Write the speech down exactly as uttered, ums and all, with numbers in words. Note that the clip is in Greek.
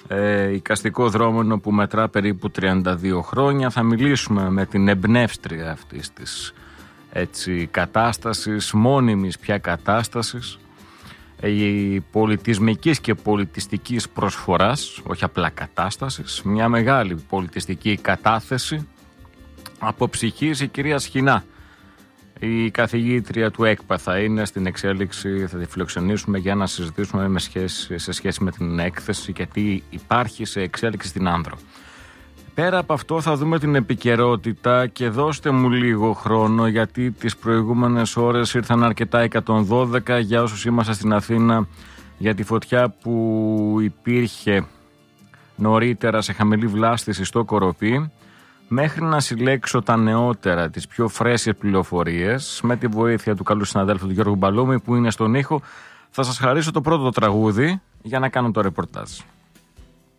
ε, εικαστικό δρόμενο που μετρά περίπου τριάντα δύο χρόνια. Θα μιλήσουμε με την εμπνεύστρια αυτής της έτσι, κατάστασης, μόνιμης πια κατάστασης, η πολιτισμικής και πολιτιστικής προσφοράς, όχι απλά κατάστασης, μια μεγάλη πολιτιστική κατάθεση από ψυχής, η κυρία Σχοινά. Η καθηγήτρια του ΕΚΠΑ θα είναι στην εξέλιξη, θα τη φιλοξενήσουμε για να συζητήσουμε με σχέση, σε σχέση με την έκθεση και τι υπάρχει σε εξέλιξη στην Άνδρο. Πέρα από αυτό θα δούμε την επικαιρότητα και δώστε μου λίγο χρόνο, γιατί τις προηγούμενες ώρες ήρθαν αρκετά εκατόν δώδεκα για όσους είμαστε στην Αθήνα για τη φωτιά που υπήρχε νωρίτερα σε χαμηλή βλάστηση στο Κοροπή. Μέχρι να συλλέξω τα νεότερα, τις πιο φρέσκες πληροφορίες, με τη βοήθεια του καλού συναδέλφου του Γιώργου Μπαλούμη που είναι στον ήχο, θα σας χαρίσω το πρώτο τραγούδι για να κάνω το ρεπορτάζ.